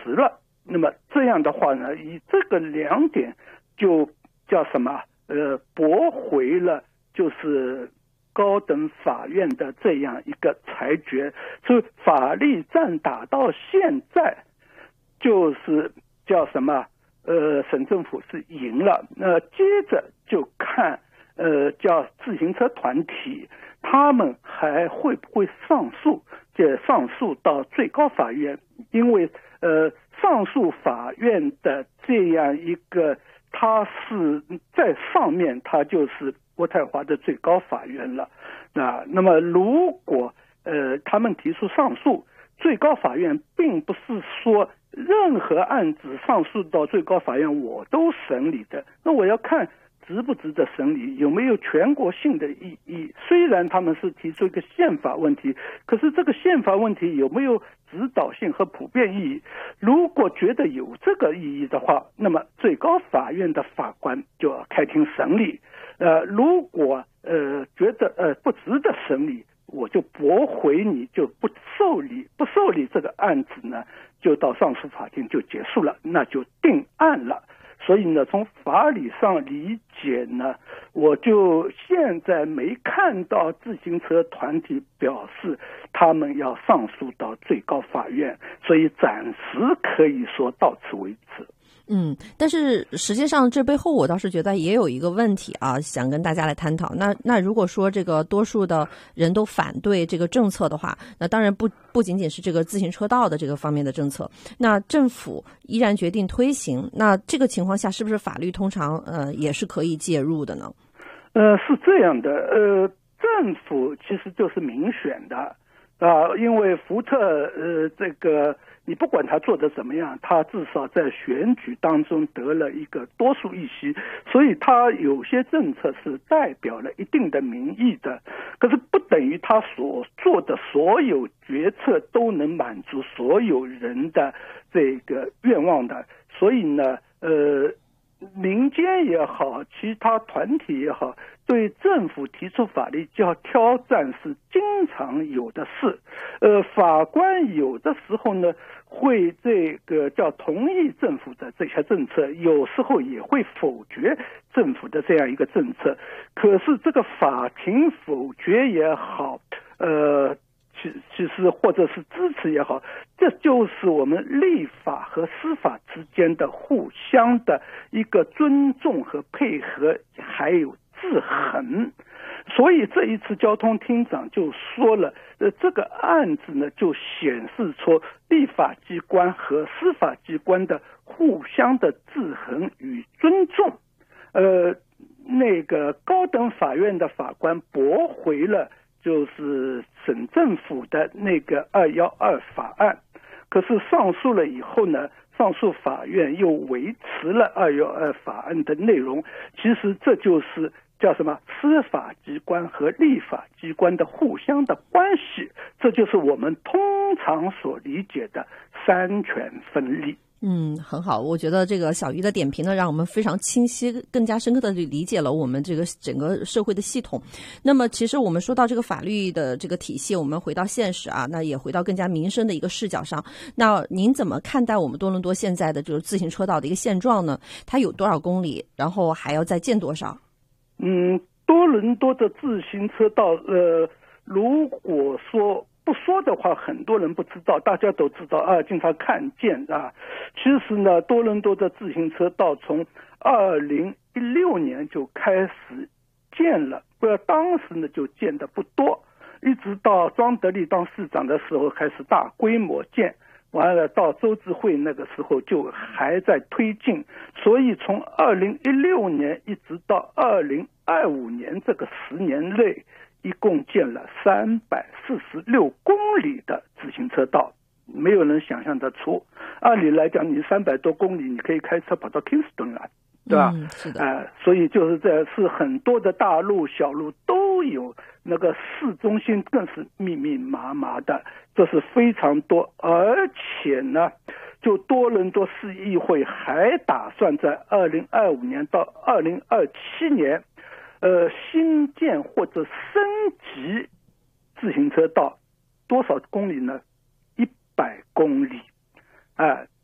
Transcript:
实了。那么这样的话呢，以这个2点就叫什么？驳回了就是高等法院的这样一个裁决。所以法律战打到现在，就是叫什么？省政府是赢了。接着就看叫自行车团体，他们还会不会上诉？上诉到最高法院，因为上诉法院的这样一个，它是在上面，它就是渥太华的最高法院了。那么如果他们提出上诉，最高法院并不是说任何案子上诉到最高法院我都审理的，那我要看值不值得审理，有没有全国性的意义。虽然他们是提出一个宪法问题，可是这个宪法问题有没有指导性和普遍意义？如果觉得有这个意义的话，那么最高法院的法官就要开庭审理。如果觉得不值得审理，我就驳回你，就不受理这个案子呢，就到上诉法庭就结束了，那就定案了。所以呢，从法理上理解呢，我就现在没看到自行车团体表示他们要上诉到最高法院，所以暂时可以说到此为止。 但是实际上这背后我倒是觉得也有一个问题啊，想跟大家来探讨。那如果说这个多数的人都反对这个政策的话，那当然不仅仅是这个自行车道的这个方面的政策，那政府依然决定推行，那这个情况下是不是法律通常也是可以介入的呢？ 是这样的，政府其实就是民选的因为福特这个你不管他做的怎么样，他至少在选举当中得了一个多数议席，所以他有些政策是代表了一定的民意的，可是不等于他所做的所有决策都能满足所有人的这个愿望的。所以呢民间也好，其他团体也好，对政府提出法律挑战是经常有的事。法官有的时候呢会这个叫同意政府的这些政策，有时候也会否决政府的这样一个政策。可是这个法庭否决也好，其实或者是支持也好，这就是我们立法和司法之间的互相的一个尊重和配合，还有制衡。所以这一次交通厅长就说了，这个案子呢就显示出立法机关和司法机关的互相的制衡与尊重。那个高等法院的法官驳回了就是省政府的那个212法案，可是上诉了以后呢，上诉法院又维持了212法案的内容。其实这就是叫什么？司法机关和立法机关的互相的关系，这就是我们通常所理解的三权分立。 很好，我觉得这个小鱼的点评呢，让我们非常清晰、更加深刻的理解了我们这个整个社会的系统。那么，其实我们说到这个法律的这个体系，我们回到现实啊，那也回到更加民生的一个视角上。那您怎么看待我们多伦多现在的就是自行车道的一个现状呢？它有多少公里？然后还要再建多少？ 多伦多的自行车道，如果说不说的话，很多人不知道，大家都知道经常看见其实呢，多伦多的自行车道从2016年就开始建了，当时呢就建的不多，一直到庄德利当市长的时候开始大规模建，完了到州治会那个时候就还在推进，所以从2016年一直到2025年这个10年内，一共建了346公里的自行车道，没有人想象得出。按理来讲，你300多公里，你可以开车跑到 Kingston 了，对吧？ 是的。 所以就是这是很多的大路小路都有，那个市中心更是密密麻麻的，这是非常多。而且呢，就多伦多市议会还打算在2025年到2027年新建或者升级自行车道多少公里呢？100公里